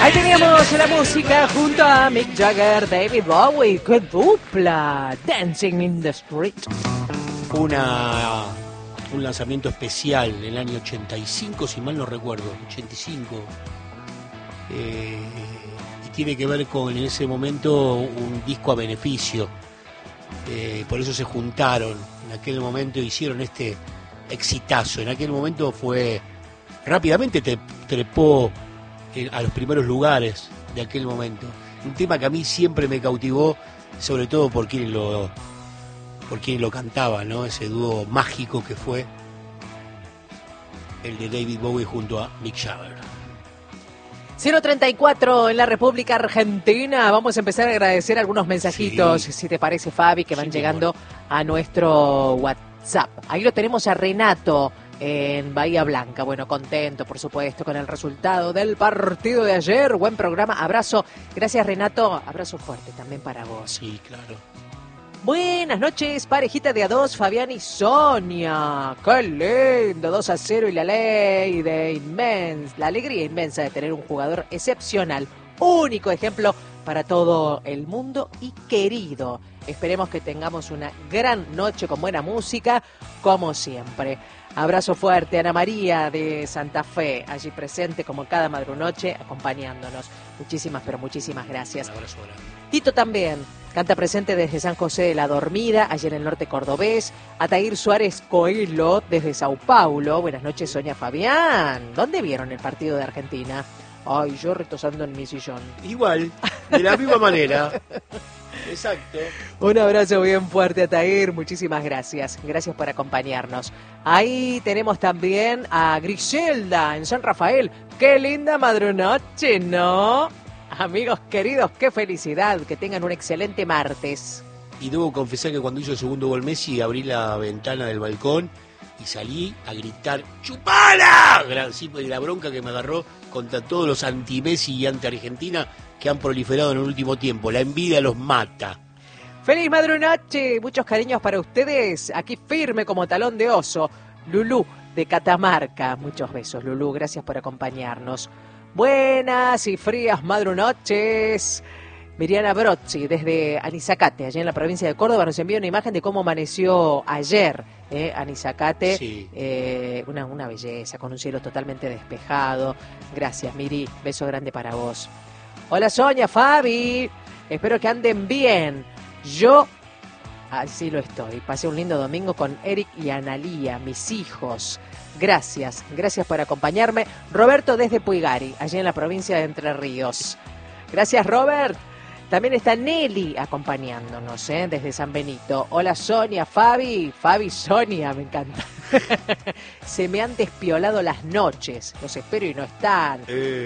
Ahí teníamos la música junto a Mick Jagger, David Bowie. ¡Qué dupla! Dancing in the Street. Fue un lanzamiento especial en el año 85, si mal no recuerdo, 85. Y tiene que ver con, en ese momento, un disco a beneficio. Por eso se juntaron. En aquel momento hicieron este exitazo. En aquel momento fue... Rápidamente trepó a los primeros lugares de aquel momento. Un tema que a mí siempre me cautivó, sobre todo por quien lo cantaba, ¿no? Ese dúo mágico que fue el de David Bowie junto a Mick Jagger. 034 en la República Argentina. Vamos a empezar a agradecer algunos mensajitos, Sí. si te parece, Fabi, que van Sí, llegando a nuestro WhatsApp. Ahí lo tenemos a Renato en Bahía Blanca. Bueno, contento, por supuesto, con el resultado del partido de ayer. Buen programa. Abrazo. Gracias, Renato. Abrazo fuerte también para vos. Sí, claro. Buenas noches, parejita de a dos, Fabián y Sonia. ¡Qué lindo! 2-0 y la alegría inmensa de tener un jugador excepcional. Único ejemplo para todo el mundo y querido. Esperemos que tengamos una gran noche con buena música, como siempre. Abrazo fuerte, Ana María de Santa Fe, allí presente como cada madrunoche, acompañándonos. Muchísimas, pero muchísimas gracias. Un abrazo grande. Tito también canta presente desde San José de la Dormida, allí en el norte cordobés. Ataír Suárez Coelho desde Sao Paulo. Buenas noches, Sonia Fabián. ¿Dónde vieron el partido de Argentina? Ay, yo retosando en mi sillón. Igual, de la misma manera. Exacto. Un abrazo bien fuerte, Ataír. Muchísimas gracias. Gracias por acompañarnos. Ahí tenemos también a Griselda en San Rafael. ¡Qué linda madrunoche!, ¿no? Amigos queridos, qué felicidad. Que tengan un excelente martes. Y debo confesar que cuando hizo el segundo gol Messi, abrí la ventana del balcón y salí a gritar ¡Chupala! Sí, de la bronca que me agarró contra todos los anti-Messi y anti-Argentina que han proliferado en el último tiempo. La envidia los mata. ¡Feliz madrunoche! Muchos cariños para ustedes. Aquí firme como talón de oso. Lulú de Catamarca. Muchos besos, Lulú. Gracias por acompañarnos. Buenas y frías madrunoches. Miriana Brozzi, desde Anizacate, allá en la provincia de Córdoba, nos envía una imagen de cómo amaneció ayer, Anizacate. Sí. Una belleza, con un cielo totalmente despejado. Gracias, Miri. Beso grande para vos. Hola, Sonia, Fabi. Espero que anden bien. Yo, así lo estoy. Pasé un lindo domingo con Eric y Analía, mis hijos. Gracias por acompañarme. Roberto desde Puigari, allí en la provincia de Entre Ríos. Gracias, Robert. También está Nelly acompañándonos, desde San Benito. Hola, Sonia, Fabi. Fabi, Sonia, me encanta. Se me han despiolado las noches. Los espero y no están.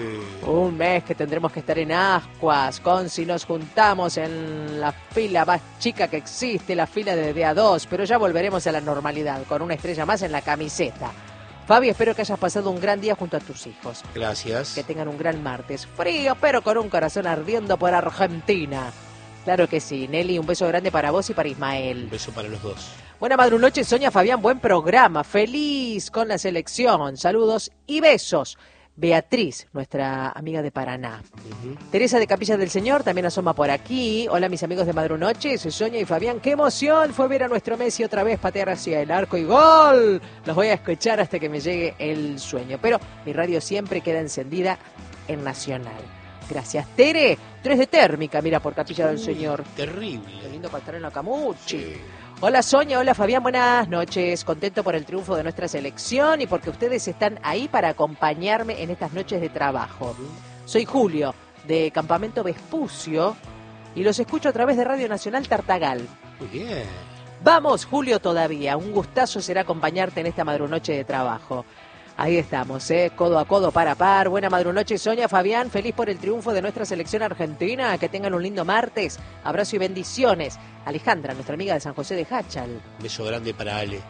Un mes que tendremos que estar en Ascuas, con si nos juntamos en la fila más chica que existe, la fila de DA2, pero ya volveremos a la normalidad, con una estrella más en la camiseta. Fabi, espero que hayas pasado un gran día junto a tus hijos. Gracias. Que tengan un gran martes. Frío, pero con un corazón ardiendo por Argentina. Claro que sí. Nelly, un beso grande para vos y para Ismael. Un beso para los dos. Buena madrunoche, Sonia, Fabián. Buen programa. Feliz con la selección. Saludos y besos. Beatriz, nuestra amiga de Paraná. Teresa de Capilla del Señor también asoma por aquí. Hola, mis amigos de Madrunoche, soy Sonia y Fabián. ¡Qué emoción fue ver a nuestro Messi otra vez patear hacia el arco y gol! Los voy a escuchar hasta que me llegue el sueño. Pero mi radio siempre queda encendida en Nacional. Gracias, Tere. 3 de térmica, mira, por Capilla del Señor. Terrible. Qué lindo para estar en la Camuchi. Sí. Hola, Sonia, hola, Fabián, buenas noches. Contento por el triunfo de nuestra selección y porque ustedes están ahí para acompañarme en estas noches de trabajo. Soy Julio, de Campamento Vespucio, y los escucho a través de Radio Nacional Tartagal. Muy bien. Vamos, Julio, todavía. Un gustazo será acompañarte en esta madrunoche de trabajo. Ahí estamos, codo a codo, par a par. Buena madrunoche, Sonia, Fabián. Feliz por el triunfo de nuestra selección argentina. Que tengan un lindo martes. Abrazo y bendiciones. Alejandra, nuestra amiga de San José de Hachal. Beso grande para Ale.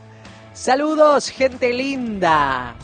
Saludos, gente linda.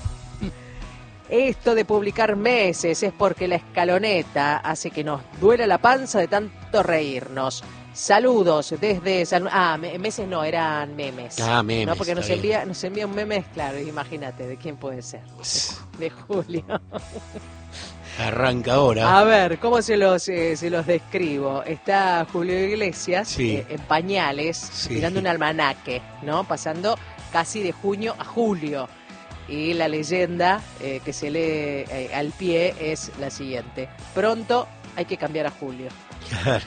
Esto de publicar meses es porque la escaloneta hace que nos duela la panza de tanto reírnos. Saludos desde meses no, eran memes. Memes. No, porque nos bien. envían memes, claro, imagínate, ¿de quién puede ser? De Julio. Arranca ahora. A ver, ¿cómo se los describo? Está Julio Iglesias Sí. en pañales, Sí. mirando un almanaque, ¿no? Pasando casi de junio a julio. Y la leyenda que se lee al pie es la siguiente: pronto hay que cambiar a Julio. Claro.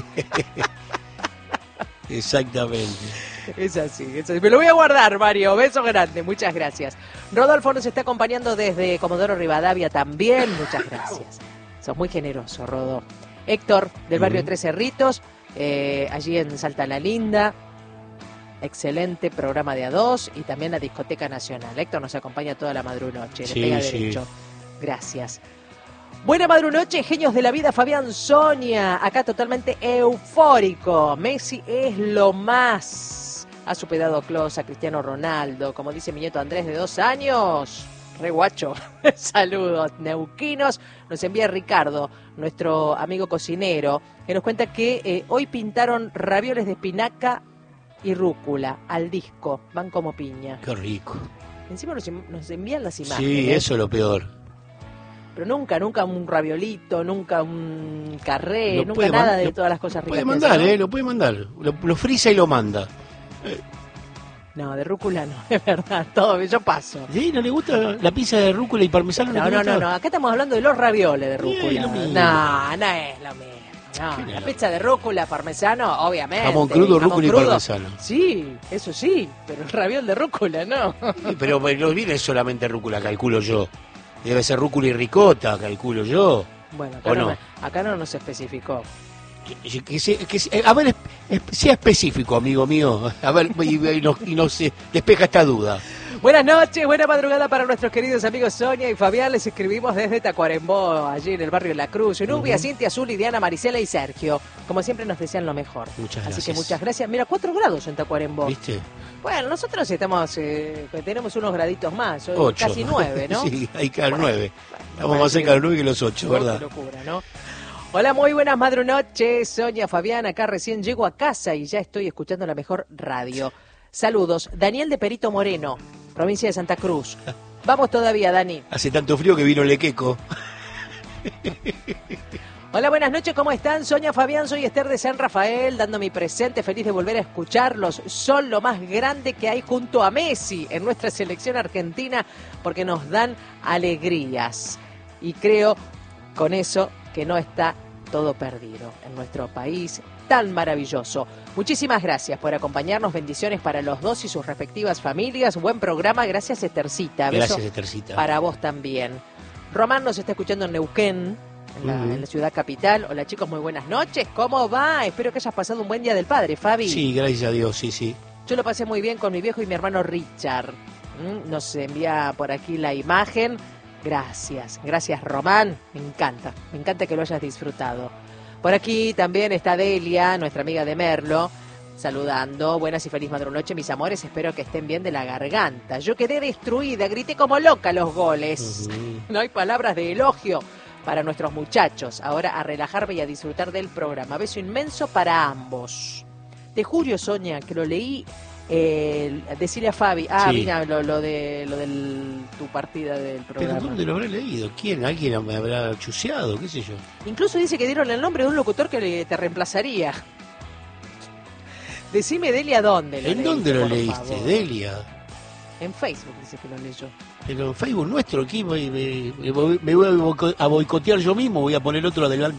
Exactamente. Es así, es así. Me lo voy a guardar, Mario. Beso grande, muchas gracias. Rodolfo nos está acompañando desde Comodoro Rivadavia también, muchas gracias. Sos muy generoso, Rodo. Héctor, del barrio Tres Cerritos, allí en Salta la Linda. Excelente programa de A2 y también la Discoteca Nacional. Héctor nos acompaña toda la madrunoche, le Sí, pega sí. derecho. Gracias. Buena madrunoche, genios de la vida, Fabián Sonia, acá totalmente eufórico. Messi es lo más. Ha superado a Klose, a Cristiano Ronaldo, como dice mi nieto Andrés de 2 años. Re guacho. Saludos, neuquinos. Nos envía Ricardo, nuestro amigo cocinero, que nos cuenta que hoy pintaron ravioles de espinaca y rúcula al disco. Van como piña. Qué rico. Encima nos envían las Sí, imágenes. eso es lo peor. Pero nunca un raviolito, nunca un carré, Lo nunca puede nada man- de lo todas las cosas ricas. Puede que mandar, hacen, ¿no? lo puede mandar. Lo frisa y lo manda. No, de rúcula no, es verdad, todo, yo paso. ¿Sí? ¿No le gusta la pizza de rúcula y parmesano? No, te no, gusta? no, acá estamos hablando de los ravioles de Es rúcula. lo mismo. No es lo mismo. No, ¿Qué la no? pizza de rúcula, parmesano, obviamente. Jamón crudo, rúcula y crudo. parmesano. Sí, eso sí, pero el raviol de rúcula no. Sí, pero no viene solamente rúcula, calculo yo. Debe ser rúcula y ricota, calculo yo. Bueno, ¿O no? acá no nos especificó. A ver, sea específico, amigo mío. A ver, y nos despeja esta duda. Buenas noches, buena madrugada para nuestros queridos amigos Sonia y Fabián. Les escribimos desde Tacuarembó, allí en el barrio La Cruz. Nubia, Cintia, Azul, Diana, Marisela y Sergio. Como siempre nos desean lo mejor. Muchas Así gracias. que muchas gracias. Mira, 4 grados en Tacuarembó. ¿Viste? Bueno, nosotros estamos, tenemos unos graditos más, hoy 8. casi 9, ¿no? Sí, hay que al 9. Estamos bueno, más cerca sí. del 9 que los 8, ¿verdad? Qué locura, ¿no? Hola, muy buenas madrunoches. Sonia, Fabián, acá recién llego a casa y ya estoy escuchando la mejor radio. Saludos. Daniel de Perito Moreno, provincia de Santa Cruz. Vamos todavía, Dani. Hace tanto frío que vino el Lequeco. Hola, buenas noches, ¿cómo están? Sonia, Fabián, soy Esther de San Rafael, dando mi presente, feliz de volver a escucharlos. Son lo más grande que hay junto a Messi en nuestra selección argentina porque nos dan alegrías. Y creo con eso que no está todo perdido en nuestro país tan maravilloso. Muchísimas gracias por acompañarnos, bendiciones para los dos y sus respectivas familias. Buen programa, gracias Estercita. Beso Gracias, Estercita. para vos también. Román nos está escuchando en Neuquén, en la ciudad capital. Hola chicos, muy buenas noches. ¿Cómo va? Espero que hayas pasado un buen día del padre, Fabi. Sí, gracias a Dios, sí. Yo lo pasé muy bien con mi viejo y mi hermano Richard. Nos envía por aquí la imagen. Gracias Román. Me encanta que lo hayas disfrutado. Por aquí también está Delia, nuestra amiga de Merlo, saludando. Buenas y feliz madrunoche, mis amores. Espero que estén bien de la garganta. Yo quedé destruida, grité como loca los goles. No hay palabras de elogio para nuestros muchachos. Ahora a relajarme y a disfrutar del programa. Beso inmenso para ambos. De Julio, Sonia, que lo leí, decirle a Fabi. Sí. Mira, lo de tu partida del programa. ¿Pero dónde lo habré leído? ¿Quién? ¿Alguien me habrá chuseado? ¿Qué sé yo? Incluso dice que dieron el nombre de un locutor que te reemplazaría. Decime, Delia, ¿dónde lo ¿En dónde lo por leíste, favor? Delia? En Facebook dice que lo leyó. Pero en Facebook nuestro, aquí me voy a boicotear yo mismo, voy a poner otro adelante.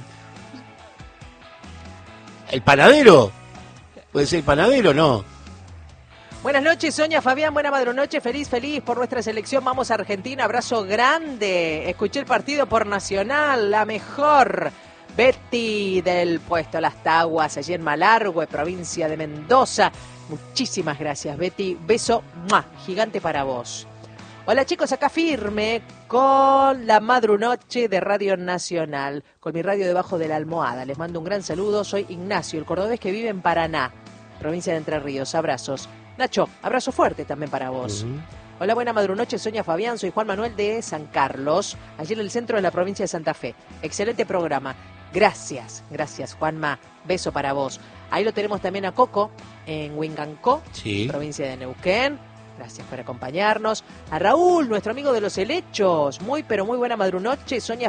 ¿El panadero? ¿Puede ser el panadero? No. Buenas noches, Sonia, Fabián, buena madrunoche, feliz por nuestra selección, vamos a Argentina, abrazo grande, escuché el partido por Nacional, la mejor. Betty del puesto Las Taguas, allí en Malargüe, provincia de Mendoza, muchísimas gracias Betty, beso gigante para vos. Hola chicos, acá firme con la madrunoche de Radio Nacional, con mi radio debajo de la almohada, les mando un gran saludo, soy Ignacio, el cordobés que vive en Paraná, provincia de Entre Ríos, abrazos. Nacho, abrazo fuerte también para vos. Hola, buena madrunoche, Sonia Fabián, soy Juan Manuel de San Carlos, allí en el centro de la provincia de Santa Fe. Excelente programa. Gracias Juanma, beso para vos. Ahí lo tenemos también a Coco, en Huingancó, Sí. provincia de Neuquén. Gracias por acompañarnos. A Raúl, nuestro amigo de los helechos, muy pero muy buena madrunoche, Sonia